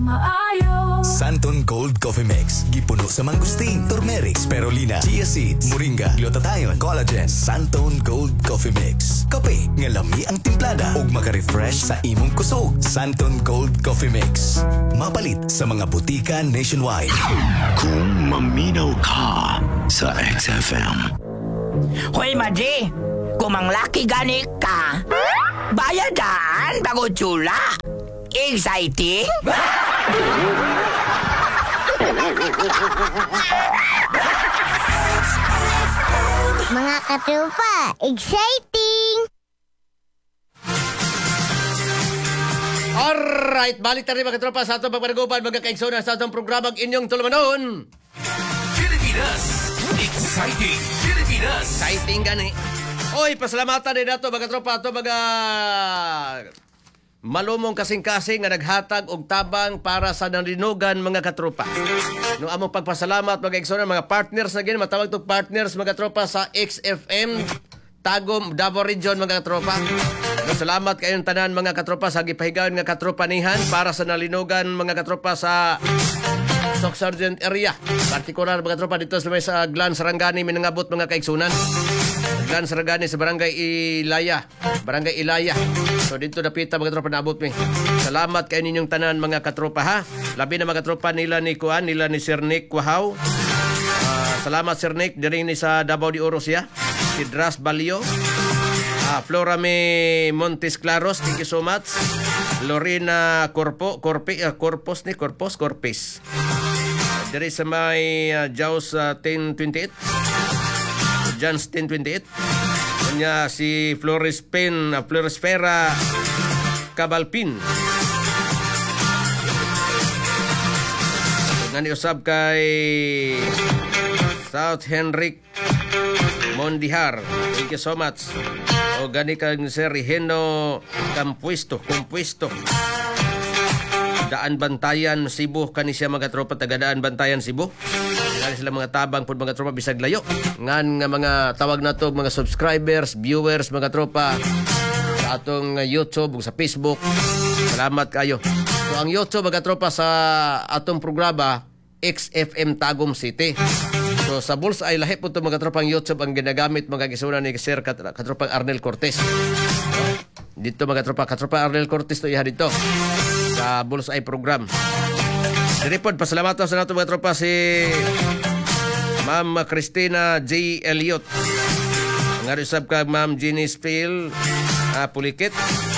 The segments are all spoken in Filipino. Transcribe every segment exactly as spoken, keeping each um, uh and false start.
maayo. Santon Gold Coffee Mix. Gipuno sa mangustin, turmeric, spirulina, chia seeds, moringa, glutathione, collagen. Santon Gold Coffee Mix. Kape nga lami ang timplada ug maka-refresh sa imong kusog. Santon Gold Coffee Mix. Mapalit sa mga butika nationwide. Kung maminaw ka sa X F M. Hoy, Maji! Kung manglaki gani ka, bayadan bago tsula. Exciting? Mga katropa, exciting! Alright, balik tayo mga katropa sa atong pagpanagupan, mga kaigsoon sa atong programang inyong tulumanon. Pilipinas! Exciting! Pilipinas! Exciting gani. Oy, pasalamatan din nato mga tropa, ato mga malumong kasing-kasing nga naghatag og tabang para sa nalinugan mga katropa. No among pagpasalamat mga igsoon, mga partners na gini, matawag to partners mga tropa sa X F M Tagum Davao Region mga katropa. No, salamat kayong tanan mga katropa sa gipahigayon nga katropanihan para sa nalinugan mga katropa sa Stock Sergeant area. Partikular mga tropa dito sa may sa Glan Sarangani minangabot mga kaigsunan. Glan Sarangani sa Barangay Ilaya. Barangay Ilaya. So dito napita mga tropa naabot mi. Salamat kay ninyong tanan mga katropa ha. Labi na mga tropa nila ni Kuan, nila ni Sir Nick Wahaw. Uh, salamat Sir Nick diri ni sa Davao de Oro siya. Si Dras Balio. Uh, Flora May Montes Claros, thank you so much. Lorena Corpo, Corpi, uh, Corpos ni Corpos Corpis. Dari sa may uh, Jaws uh, ten twenty-eight. John's ten twenty-eight. Kanya si Flores Pen, uh, Floresfera Cabalpin. Ngani usab kay South Henrik Mondihar. Thank you so much. O gani kang Sir Heno Campuesto, Compuesto. Daan Bantayan, Cebu. Kani siya mga tropa, taga Daan Bantayan, Cebu. Kani sila mga tabang po mga tropa, bisag layo. Ngan nga mga tawag na to, mga subscribers, viewers, mga tropa, sa atong YouTube, sa Facebook. Salamat kayo. So ang YouTube, mga tropa, sa atong programa, X F M Tagum City. So sa Bullseye, lahi po ito mga tropang YouTube ang ginagamit mga gisunan ni Sir kat katropang Arnel Cortez. Dito mga tropa, katropang Arnel Cortez to iha dito sa Bullseye program. Diripod, pasalamatan sa nato mga tropa si Ma'am Christina J. Elliot. Ang arisab ka Ma'am Jeannie Spill uh, Pulikit.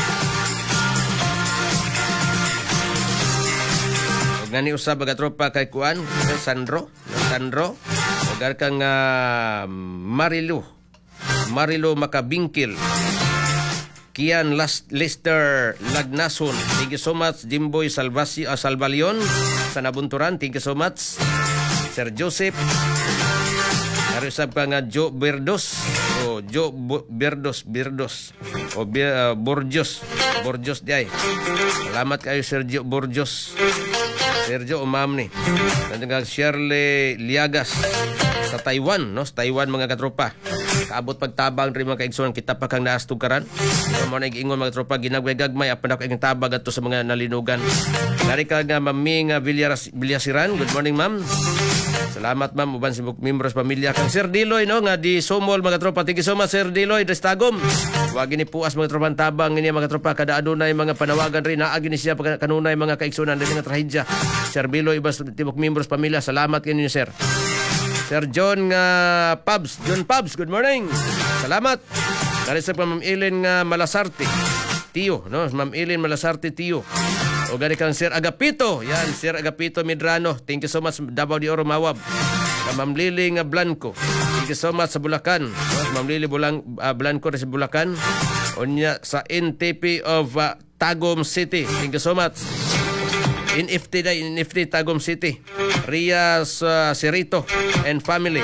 Ngani usab mga tropa kay Kuan, Sandro, Sandro. Agar kang uh, Marilu Marilu Makabingkil, Kian Last Lester Lagnason, thank you so much. Jimboy Salvasi, uh, Salvalion sa Nabunturan, thank you so much. Sir Joseph Narisab ka nga Joe Berdos o Joe Berdos Berdos o uh, Borjos Borjos diay. Salamat kayo Sir Joe Borjos, Sergio Umam ni. Nandiyan Shirley Liagas sa Taiwan, no? Sa Taiwan mga katropa. Kaabot pagtabang rin mga kaigsunan kita pa kang naastog karan. So, mga nag-ingon mga katropa, ginagway-gagmay apan ako ang tabag ato sa mga nalinugan. Dari ka nga Maming Villasiran. Good morning ma'am. Salamat ma'am, uban si membros pamilya kang Sir Diloy, no? Nga di Sumol mga tropa. Thank you so much Sir Diloy, Destagom. Wagi ni puas mga tropa tabang ini mga tropa, kada adunay mga panawagan rin naagi ni siya kanunay mga kaigsunan din nga trahedya. Sir Diloy, ibas tibok membros pamilya. Salamat kinyo sir. Sir John nga uh, Pubs, John Pubs, good morning. Salamat. Dari sa Ma'am Ellen nga uh, Malasarte, Tio, no? Ma'am Ellen Malasarte Tio. O gani kang Sir Agapito, yan, Sir Agapito Medrano. Thank you so much Davao de Oro Mawab. Ma'am Lily nga Blanco. Thank you so much sa Bulacan. No? Ma'am Lily Bulang, uh, Blanco sa Bulacan. Onya sa N T P of uh, Tagum City. Thank you so much. In F T day, in F T Tagum City. Rias uh, Cerrito and family.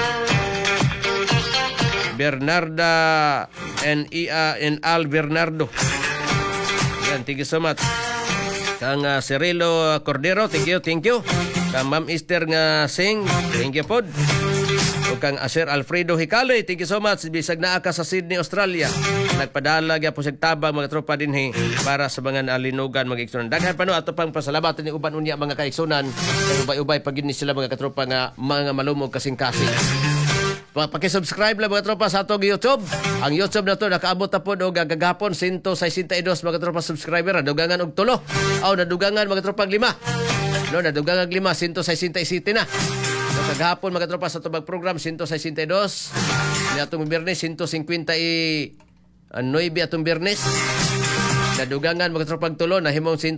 Bernarda and Ia and Al Bernardo. Yan, thank you so much. Kang uh, Cirilo Cordero, thank you, thank you. Kang Ma'am Esther nga Sing, thank you pod. ug kang Sir Alfredo Hicaloy, thank you so much. Bisag naa ka sa Sydney, Australia. Nagpadala gyud po sa tabang mga tropa dinhi para sa mga alinugan mga igsunan. Daghan pa no ato pang pasalamatan ni uban unya mga kaigsunan. Kay ubay-ubay pag ni sila mga katropa nga mga malumog kasing-kasing. Paki-subscribe lang mga tropa sa atong YouTube. Ang YouTube na to nakaabot na po og gagahapon one hundred sixty-two mga tropa subscriber, nadugangan og tulo. Aw nadugangan mga tropa og lima. No, nadugangan og lima, one hundred sixty-seven na. So kagahapon mga tropa sa tubag program one hundred sixty-two. Ni atong Biyernes one hundred fifty-nine atong Biyernes. Nadugangan mga tropa og tulo na himong one hundred